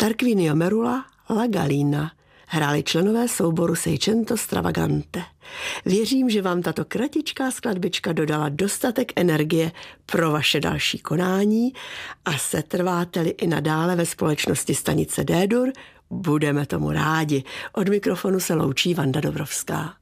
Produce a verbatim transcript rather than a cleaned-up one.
Tarquinio Merula, La Galina hráli členové souboru Seicento Stravagante. Věřím, že vám tato kratičká skladbička dodala dostatek energie pro vaše další konání a setrváte-li i nadále ve společnosti stanice D-dur, budeme tomu rádi. Od mikrofonu se loučí Vanda Dobrovská.